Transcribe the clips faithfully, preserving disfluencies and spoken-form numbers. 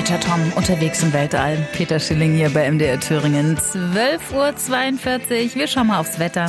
Roger Tom unterwegs im Weltall. Peter Schilling hier bei M D R Thüringen. zwölf Uhr zweiundvierzig. Wir schauen mal aufs Wetter.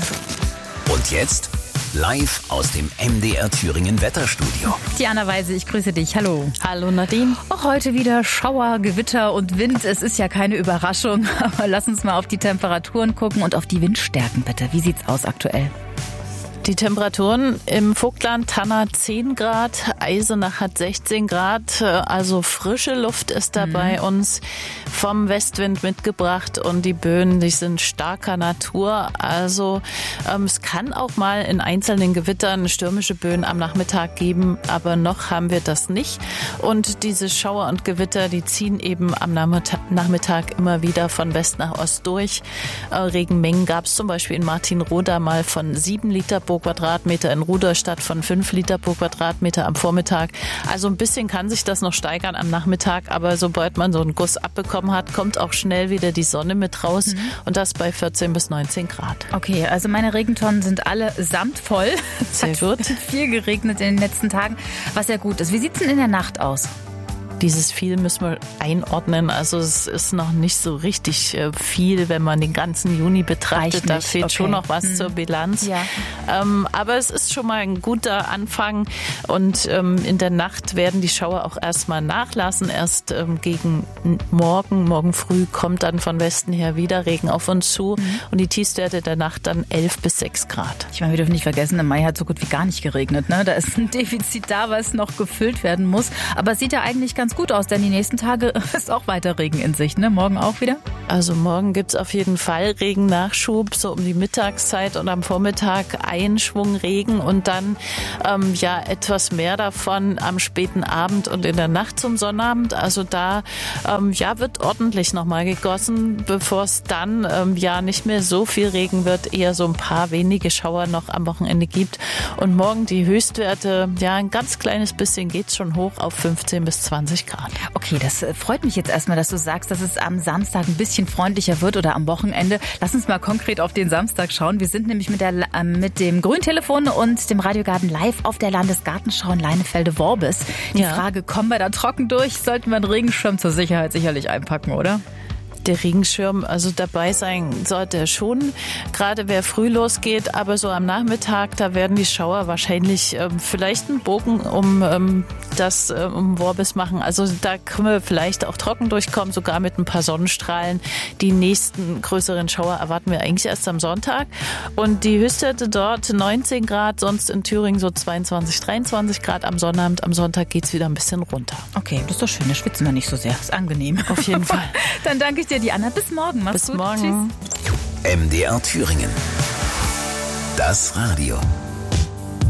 Und jetzt live aus dem M D R Thüringen Wetterstudio. Diana Weise, ich grüße dich. Hallo. Hallo Nadine. Auch heute wieder Schauer, Gewitter und Wind. Es ist ja keine Überraschung, aber lass uns mal auf die Temperaturen gucken und auf die Windstärken bitte. Wie sieht's aus aktuell? Die Temperaturen im Vogtland, Tanna zehn Grad, Eisenach hat sechzehn Grad, also frische Luft ist da mhm. bei uns vom Westwind mitgebracht und die Böen, die sind starker Natur, also ähm, es kann auch mal in einzelnen Gewittern stürmische Böen am Nachmittag geben, aber noch haben wir das nicht und diese Schauer und Gewitter, die ziehen eben am Nachmittag immer wieder von West nach Ost durch. Äh, Regenmengen gab es zum Beispiel in Martinroda mal von sieben Liter pro Quadratmeter, in Rudolstadt von fünf Liter pro Quadratmeter am Vormittag. Also ein bisschen kann sich das noch steigern am Nachmittag, aber sobald man so einen Guss abbekommen hat, kommt auch schnell wieder die Sonne mit raus mhm. und das bei vierzehn bis neunzehn Grad. Okay, also meine Regentonnen sind alle samt voll. Sehr gut. Es hat viel geregnet in den letzten Tagen, was ja gut ist. Wie sieht es denn in der Nacht aus? Dieses viel müssen wir einordnen. Also es ist noch nicht so richtig viel, wenn man den ganzen Juni betrachtet. Da fehlt okay. schon noch was hm. zur Bilanz. Ja. Ähm, aber es ist schon mal ein guter Anfang. Und ähm, in der Nacht werden die Schauer auch erstmal nachlassen. Erst ähm, gegen morgen, morgen früh kommt dann von Westen her wieder Regen auf uns zu. Mhm. Und die Tiefstwerte der Nacht dann elf bis sechs Grad. Ich meine, wir dürfen nicht vergessen, im Mai hat so gut wie gar nicht geregnet. Ne? Da ist ein Defizit da, was noch gefüllt werden muss. Aber es sieht ja eigentlich ganz gut aus, denn die nächsten Tage ist auch weiter Regen in Sicht, ne? Morgen auch wieder? Also morgen gibt es auf jeden Fall Regennachschub, so um die Mittagszeit und am Vormittag ein Schwung Regen und dann ähm, ja etwas mehr davon am späten Abend und in der Nacht zum Sonnabend. Also da ähm, ja wird ordentlich nochmal gegossen, bevor es dann ähm, ja nicht mehr so viel Regen wird, eher so ein paar wenige Schauer noch am Wochenende gibt. Und morgen die Höchstwerte, ja ein ganz kleines bisschen geht's schon hoch auf fünfzehn bis zwanzig Grad. Okay, das freut mich jetzt erstmal, dass du sagst, dass es am Samstag ein bisschen freundlicher wird oder am Wochenende. Lass uns mal konkret auf den Samstag schauen. Wir sind nämlich mit, der, äh, mit dem Grüntelefon und dem Radiogarten live auf der Landesgartenschau in Leinefelde-Worbis. Die ja. Frage, kommen wir da trocken durch? Sollten wir einen Regenschirm zur Sicherheit sicherlich einpacken, oder? Der Regenschirm, also dabei sein sollte er schon, gerade wer früh losgeht, aber so am Nachmittag, da werden die Schauer wahrscheinlich ähm, vielleicht einen Bogen um ähm, das ähm, um Worbis machen. Also da können wir vielleicht auch trocken durchkommen, sogar mit ein paar Sonnenstrahlen. Die nächsten größeren Schauer erwarten wir eigentlich erst am Sonntag. Und die Höchstwerte dort neunzehn Grad, sonst in Thüringen so zweiundzwanzig, dreiundzwanzig Grad am Sonnabend. Am Sonntag geht's wieder ein bisschen runter. Okay, das ist doch schön, da schwitzen wir nicht so sehr. Ist angenehm. Auf jeden Fall. Dann danke ich dir, Diana. Bis morgen. Mach's Bis gut. morgen. Tschüss. M D R Thüringen. Das Radio.